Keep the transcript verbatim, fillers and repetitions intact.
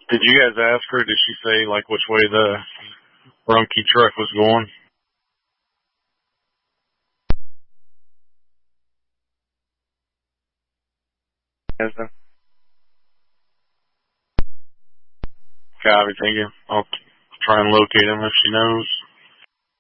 Did you guys ask her? Did she say, like, which way the Rumpke truck was going? Yes, sir. Copy, thank you. I'll try and locate him if she knows.